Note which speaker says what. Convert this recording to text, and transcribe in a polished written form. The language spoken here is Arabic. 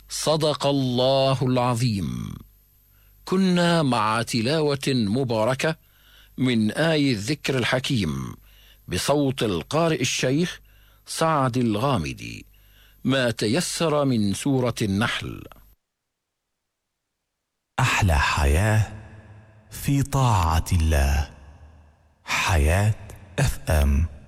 Speaker 1: صدق الله العظيم. كنا مع تلاوة مباركة من آي الذكر الحكيم بصوت القارئ الشيخ سعد الغامدي، ما تيسر من سورة النحل.
Speaker 2: أحلى حياة في طاعة الله. حياة FM.